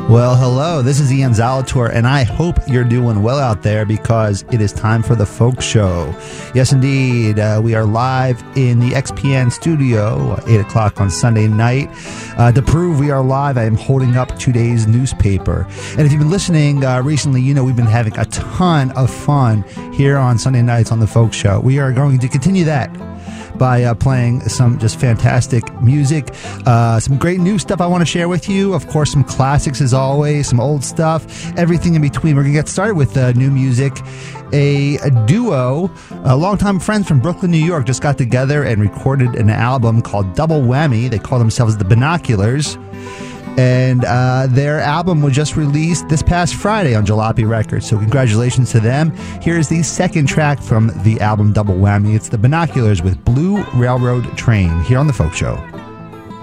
Well, hello, this is Ian Zalator, and I hope you're doing well out there because it is time for the Folk Show. Yes, indeed, we are live in the XPN studio, 8 o'clock on Sunday night. To prove we are live, I am holding up today's newspaper. And if you've been listening recently, you know we've been having a ton of fun here on Sunday nights on the Folk Show. We are going to continue that by playing some just fantastic music, some great new stuff I want to share with you. Of course, some classics as always, some old stuff, everything in between. We're going to get started with new music. A duo, longtime friends from Brooklyn, New York, just got together and recorded an album called Double Whammy. They call themselves the Binoculars. And their album was just released this past Friday on Jalopy Records. So congratulations to them. Here's the second track from the album Double Whammy. It's the Binoculars with Blue Railroad Train here on The Folk Show.